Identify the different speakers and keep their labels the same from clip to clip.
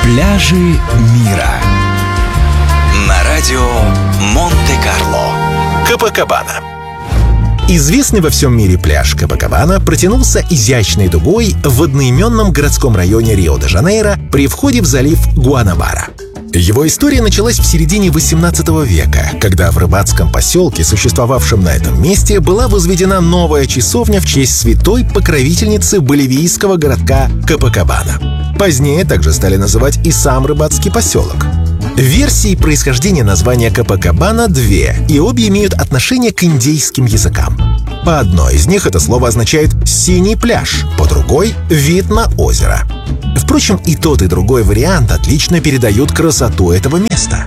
Speaker 1: Пляжи мира на радио Монте-Карло.
Speaker 2: Копакабана. Известный во всем мире пляж Копакабана протянулся изящной дугой в одноименном городском районе Рио-де-Жанейро при входе в залив Гуанабара. Его история началась в середине XVIII века, когда в рыбацком поселке, существовавшем на этом месте, была возведена новая часовня в честь святой покровительницы боливийского городка Копакабана. Позднее также стали называть и сам рыбацкий поселок. Версий происхождения названия Копакабана две, и обе имеют отношение к индейским языкам. По одной из них это слово означает «синий пляж», по другой — «вид на озеро». Впрочем, и тот, и другой вариант отлично передают красоту этого места.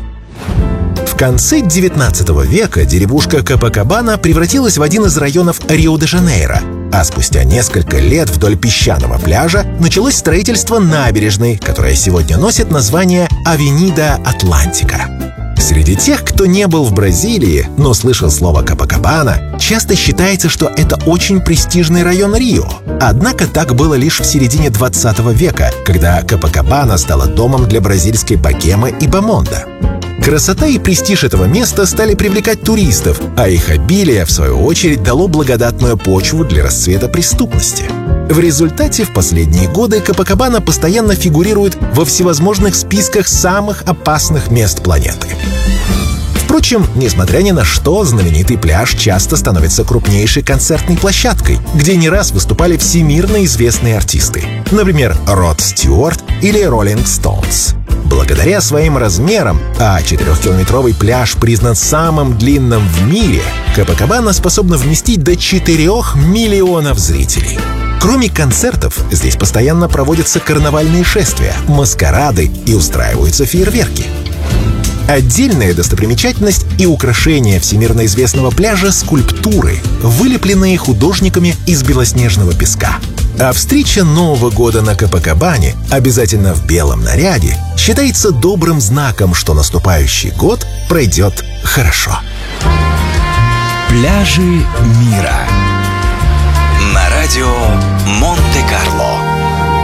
Speaker 2: В конце XIX века деревушка Копакабана превратилась в один из районов Рио-де-Жанейро, а спустя несколько лет вдоль песчаного пляжа началось строительство набережной, которая сегодня носит название Авенида Атлантика. Среди тех, кто не был в Бразилии, но слышал слово Копакабана, часто считается, что это очень престижный район Рио. Однако так было лишь в середине 20 века, когда Копакабана стала домом для бразильской богемы и бомонда. Красота и престиж этого места стали привлекать туристов, а их обилие, в свою очередь, дало благодатную почву для расцвета преступности. В результате в последние годы Копакабана постоянно фигурирует во всевозможных списках самых опасных мест планеты. Впрочем, несмотря ни на что, знаменитый пляж часто становится крупнейшей концертной площадкой, где не раз выступали всемирно известные артисты, например, Род Стюарт или Роллинг Стоунс. Благодаря своим размерам, а 4-километровый пляж признан самым длинным в мире, Копакабана способна вместить до 4 миллионов зрителей. Кроме концертов, здесь постоянно проводятся карнавальные шествия, маскарады и устраиваются фейерверки. Отдельная достопримечательность и украшение всемирно известного пляжа — скульптуры, вылепленные художниками из белоснежного песка. А встреча Нового года на Копакабане, обязательно в белом наряде, считается добрым знаком, что наступающий год пройдет хорошо.
Speaker 1: Пляжи мира на радио Монте-Карло.